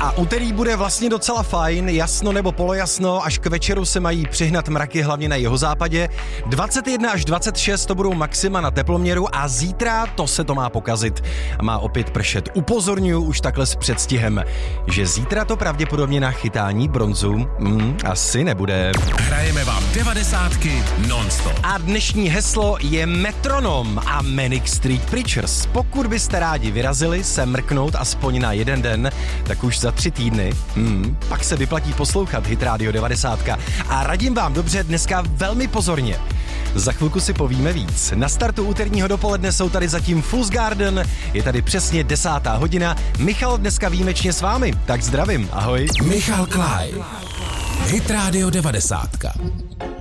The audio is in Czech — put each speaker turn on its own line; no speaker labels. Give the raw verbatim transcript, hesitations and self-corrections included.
A úterý bude vlastně docela fajn, jasno nebo polojasno, až k večeru se mají přihnat mraky hlavně na jihozápadě. dvacet jedna až dvacet šest to budou maxima na teploměru a zítra to se to má pokazit a má opět pršet. Upozorňuji už takhle s předstihem, že zítra to pravděpodobně na chytání bronzu mm, asi nebude.
Hrajeme vám devadesátky non-stop.
A dnešní heslo je Metronom a Manic Street Preachers. Pokud byste rádi vyrazili se mrknout aspoň na jeden den, tak už za tři týdny, hmm, pak se vyplatí poslouchat Hit Radio devadesát. A radím vám dobře dneska velmi pozorně. Za chvilku si povíme víc. Na startu úterního dopoledne jsou tady zatím Fool's Garden, je tady přesně desátá hodina. Michal dneska výjimečně s vámi, tak zdravím, ahoj.
Michal Klaj, Hit Radio devadesát.